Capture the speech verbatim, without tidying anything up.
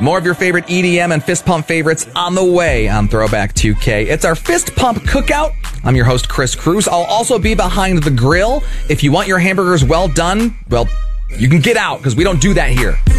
More of your favorite E D M and fist pump favorites on the way on Throwback two K. It's our fist pump cookout. I'm your host, Chris Cruz. I'll also be behind the grill. If you want your hamburgers well done, well, you can get out because we don't do that here.